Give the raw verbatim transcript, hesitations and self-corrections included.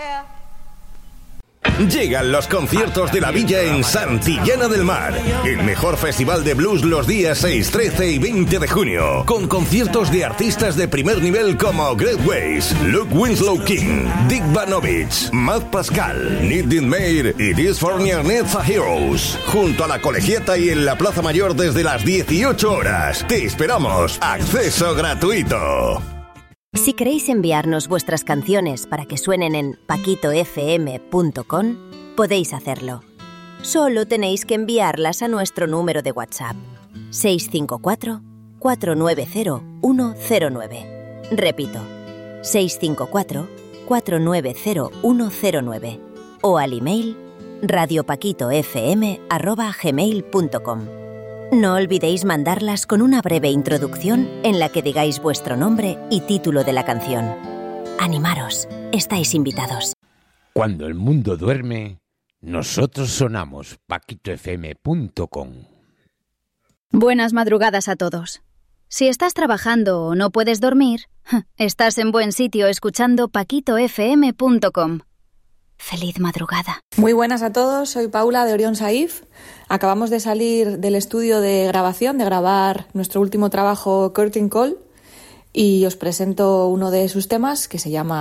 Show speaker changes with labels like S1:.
S1: Llegan los conciertos de la Villa en Santillana del Mar. El mejor festival de blues los días seis, trece y veinte de junio. Con conciertos de artistas de primer nivel como Great Ways, Luke Winslow King, Dick Vanovich, Matt Pascal, Nick Mayer y This Fornia Netza Heroes. Junto a la Colegiata y en la Plaza Mayor desde las dieciocho horas. Te esperamos. Acceso gratuito.
S2: Si queréis enviarnos vuestras canciones para que suenen en paquito f m punto com, podéis hacerlo. Solo tenéis que enviarlas a nuestro número de WhatsApp seis cinco cuatro, cuatro nueve cero, uno cero nueve. Repito, seis cinco cuatro, cuatro nueve cero, uno cero nueve. O al email radiopaquitofm arroba gmail punto com. No olvidéis mandarlas con una breve introducción en la que digáis vuestro nombre y título de la canción. Animaros, estáis invitados.
S3: Cuando el mundo duerme, nosotros sonamos paquito f m punto com.
S4: Buenas madrugadas a todos. Si estás trabajando o no puedes dormir, estás en buen sitio escuchando paquito f m punto com. Feliz madrugada.
S5: Muy buenas a todos, soy Paula de Orión Saif. Acabamos de salir del estudio de grabación, de grabar nuestro último trabajo Curtain Call, y os presento uno de sus temas que se llama